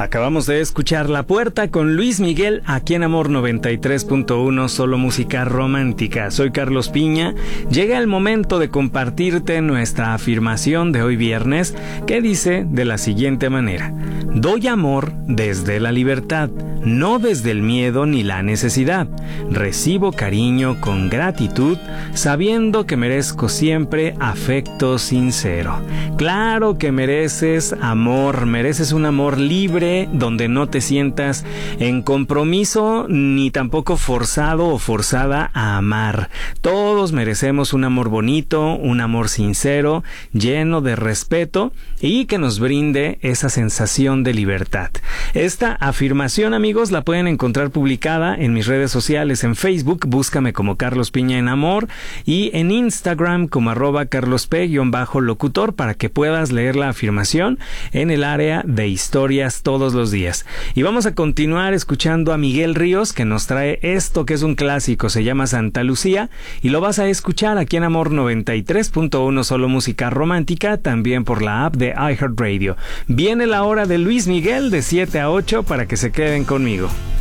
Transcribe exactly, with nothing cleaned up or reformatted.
Acabamos de escuchar La Puerta con Luis Miguel, aquí en Amor noventa y tres punto uno, solo música romántica. Soy Carlos Piña. Llega el momento de compartirte nuestra afirmación de hoy viernes, que dice de la siguiente manera: doy amor desde la libertad, no desde el miedo ni la necesidad. Recibo cariño con gratitud, sabiendo que merezco siempre afecto sincero. Claro que mereces amor, mereces un amor libre, donde no te sientas en compromiso ni tampoco forzado o forzada a amar. Todos merecemos un amor bonito, un amor sincero, lleno de respeto y que nos brinde esa sensación de libertad. Esta afirmación, amigos, la pueden encontrar publicada en mis redes sociales. En Facebook, búscame como Carlos Piña en Amor, y en Instagram como arroba carlosp-locutor, para que puedas leer la afirmación en el área de historias todos los días. Y vamos a continuar escuchando a Miguel Ríos, que nos trae esto que es un clásico, se llama Santa Lucía, y lo vas a escuchar aquí en Amor noventa y tres punto uno, solo música romántica, también por la app de iHeartRadio. Viene la hora de Luis Miguel de siete a ocho para que se queden conmigo.